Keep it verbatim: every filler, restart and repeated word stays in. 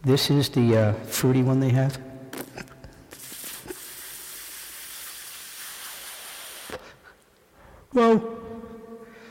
This is the uh, fruity one they have. Well,